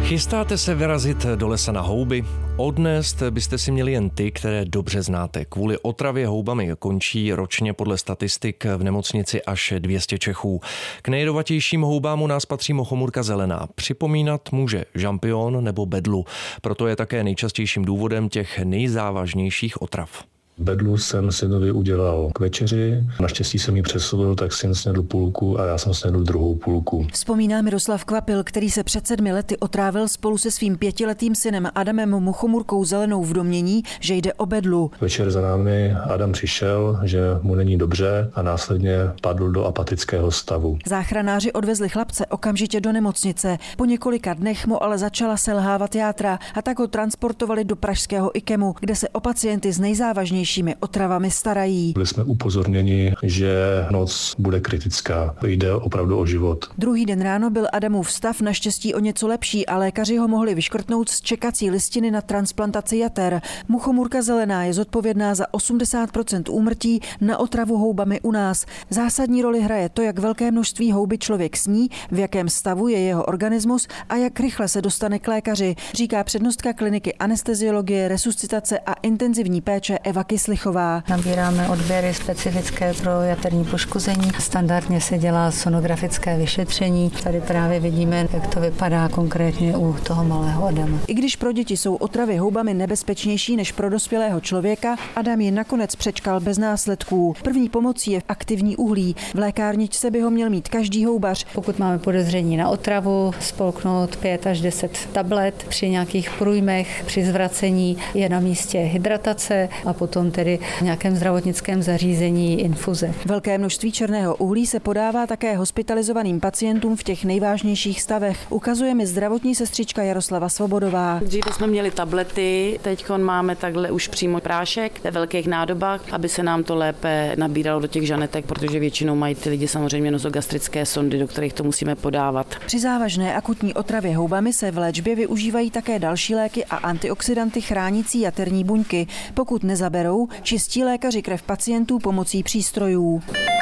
Chystáte se vyrazit do lesa na houby? Odnést byste si měli jen ty, které dobře znáte. Kvůli otravě houbami končí ročně podle statistik v nemocnici až 200 Čechů. K nejjedovatějším houbám u nás patří mochomůrka zelená. Připomínat může žampion nebo bedlu. Proto je také nejčastějším důvodem těch nejzávažnějších otrav. Bedlu jsem synovi udělal k večeři. Naštěstí jsem ji přesolil, tak syn snědl půlku a já jsem snědl druhou půlku. Vzpomíná Miroslav Kvapil, který se před 7 lety otrávil spolu se svým 5letým synem Adamem mochomůrkou zelenou v domnění, že jde o bedlu. Večer za námi Adam přišel, že mu není dobře a následně padl do apatického stavu. Záchranáři odvezli chlapce okamžitě do nemocnice. Po několika dnech mu ale začala selhávat játra a tak ho transportovali do pražského IKEMu, kde se o pacienty s nejzávažnějšími otravami starají. Byli jsme upozorněni, že noc bude kritická. Jde opravdu o život. Druhý den ráno byl Adamův stav naštěstí o něco lepší a lékaři ho mohli vyškrtnout z čekací listiny na transplantaci jater. Mochomůrka zelená je zodpovědná za 80% úmrtí na otravu houbami u nás. Zásadní roli hraje to, jak velké množství houby člověk sní, v jakém stavu je jeho organismus a jak rychle se dostane k lékaři, říká přednostka kliniky anesteziologie, resuscitace a intenzivní péče Eva Kyslichová. Nabíráme odběry specifické pro jaterní poškození. Standardně se dělá sonografické vyšetření. Tady právě vidíme, jak to vypadá konkrétně u toho malého Adama. I když pro děti jsou otravy houbami nebezpečnější než pro dospělého člověka, Adam ji nakonec přečkal bez následků. První pomocí je aktivní uhlí. V lékárničce by ho měl mít každý houbař. Pokud máme podezření na otravu, spolknout 5 až 10 tablet. Při nějakých průjmech, při zvracení je na místě hydratace a potom tedy v nějakém zdravotnickém zařízení infuze. Velké množství černého uhlí se podává také hospitalizovaným pacientům v těch nejvážnějších stavech. Ukazuje mi zdravotní sestřička Jaroslava Svobodová. Dříve jsme měli tablety, teď máme takhle už přímo prášek ve velkých nádobách, aby se nám to lépe nabíralo do těch žanetek, protože většinou mají ty lidi samozřejmě nosogastrické sondy, do kterých to musíme podávat. Při závažné akutní otravě houbami se v léčbě využívají také další léky a antioxidanty chránící jaterní buňky. Pokud nezaberou, čistí lékaři krev pacientů pomocí přístrojů.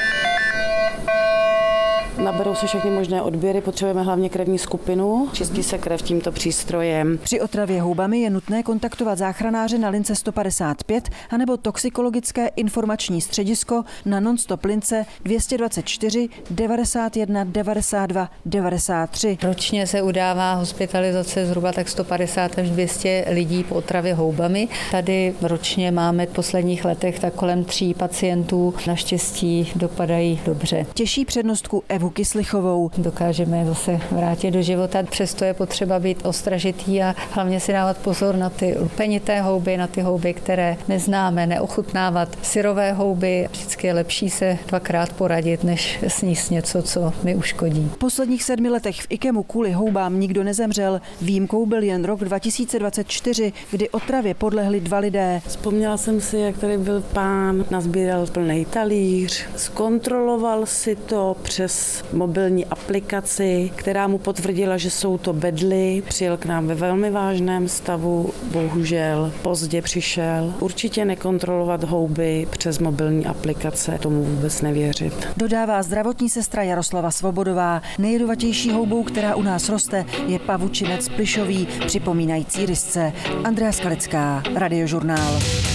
Naberou se všechny možné odběry, potřebujeme hlavně krevní skupinu, čistí se krev tímto přístrojem. Při otravě houbami je nutné kontaktovat záchranáře na lince 155 anebo toxikologické informační středisko na non-stop lince 224 91 92 93. Ročně se udává hospitalizace zhruba tak 150 až 200 lidí po otravě houbami. Tady ročně máme v posledních letech tak kolem 3 pacientů. Naštěstí dopadají dobře. Těší přednostku Evu Kyslichovou. Dokážeme je zase vrátit do života, přesto je potřeba být ostražitý a hlavně si dávat pozor na ty lupenité houby, na ty houby, které neznáme, neochutnávat syrové houby. Vždycky je lepší se 2krát poradit, než sníst něco, co mi uškodí. V posledních 7 letech v IKEMu kvůli houbám nikdo nezemřel. Výjimkou byl jen rok 2024, kdy otravě podlehli 2 lidé. Vzpomněla jsem si, jak tady byl pán, nazbíral plný talíř, zkontroloval si to přes mobilní aplikaci, která mu potvrdila, že jsou to bedly. Přijel k nám ve velmi vážném stavu, bohužel pozdě přišel. Určitě nekontrolovat houby přes mobilní aplikace, tomu vůbec nevěřit. Dodává zdravotní sestra Jaroslava Svobodová. Nejjedovatější houbou, která u nás roste, je pavučinec plišový, připomínající rysce. Andrea Skalická, Radiožurnál.